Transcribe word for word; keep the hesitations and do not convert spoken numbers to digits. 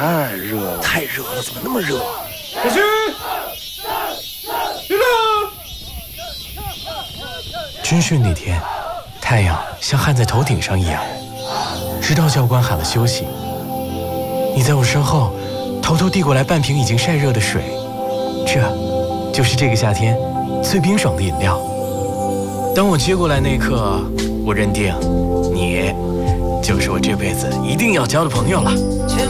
太热了，太热了，怎么那么热？ 小心！队长！ 军训那天，太阳像焊在头顶上一样，直到教官喊了休息，你在我身后偷偷递过来半瓶已经晒热的水，这就是这个夏天最冰爽的饮料。当我接过来那一刻，我认定你就是我这辈子一定要交的朋友了。